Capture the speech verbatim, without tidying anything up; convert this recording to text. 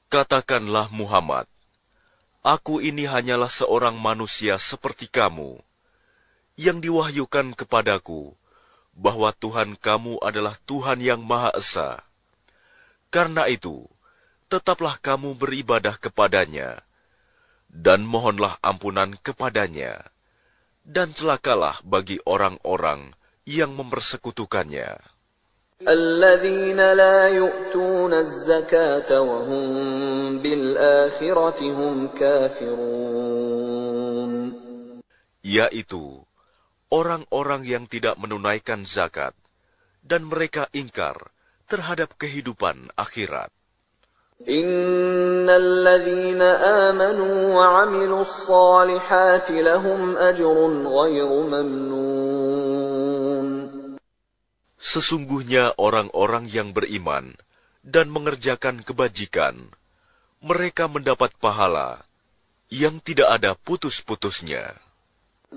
Katakanlah Muhammad, aku ini hanyalah seorang manusia seperti kamu, yang diwahyukan kepadaku bahwa Tuhan kamu adalah Tuhan yang Maha Esa. Karena itu, tetaplah kamu beribadah kepadanya, dan mohonlah ampunan kepadanya, dan celakalah bagi orang-orang yang mempersekutukannya. الذين لا يؤتون الزكاة وهم بالآخرة هم كافرون. Yaitu orang-orang yang tidak menunaikan zakat dan mereka ingkar terhadap kehidupan akhirat. إن الذين آمنوا وعملوا الصالحات لهم أجر غير ممنون. Sesungguhnya orang-orang yang beriman dan mengerjakan kebajikan, mereka mendapat pahala yang tidak ada putus-putusnya.